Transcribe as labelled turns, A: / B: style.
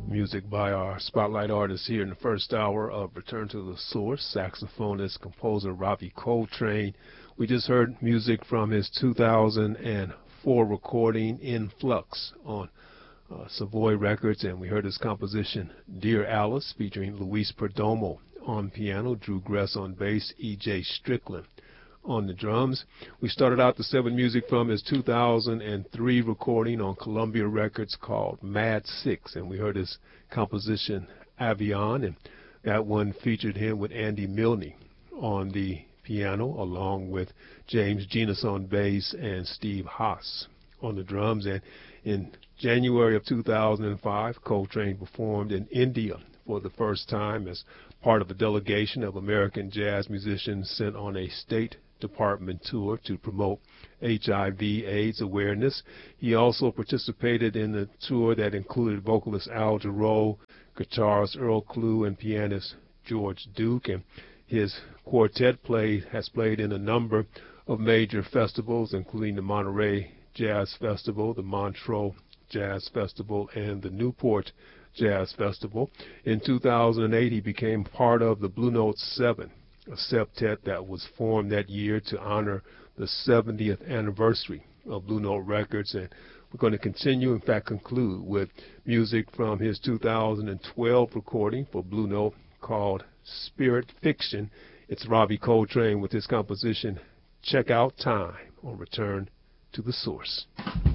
A: Music by our spotlight artist here in the first hour of Return to the Source, saxophonist, composer Ravi Coltrane. We just heard music from his 2004 recording In Flux on Savoy Records, and we heard his composition Dear Alice featuring Luis Perdomo on piano, Drew Gress on bass, E.J. Strickland on the drums. We started out the set with music from his 2003 recording on Columbia Records called Mad Six, and we heard his composition Avion, and that one featured him with Andy Milne on the piano, along with James Genus on bass and Steve Haas on the drums. And in January of 2005, Coltrane performed in India for the first time as part of a delegation of American jazz musicians sent on a State Department tour to promote HIV/AIDS awareness. He also participated in the tour that included vocalist Al Jarreau, guitarist Earl Klugh, and pianist George Duke. And his quartet has played in a number of major festivals, including the Monterey Jazz Festival, the Montreux Jazz Festival, and the Newport Jazz Festival. In 2008, he became part of the Blue Note 7, a septet that was formed that year to honor the 70th anniversary of Blue Note Records. And we're going to continue, in fact conclude, with music from his 2012 recording for Blue Note called Spirit Fiction. It's Ravi Coltrane with his composition Check Out Time on Return to the Source.